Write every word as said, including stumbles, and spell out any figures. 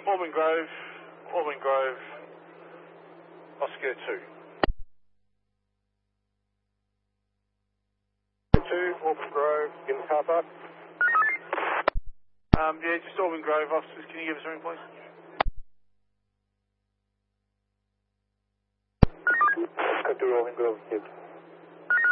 Auburn Grove, Auburn Grove, Oscar two. two, Auburn Grove, in the car park. Um, yeah, just Auburn Grove officers, can you give us a ring, please? Oscar two, Auburn Grove, yes.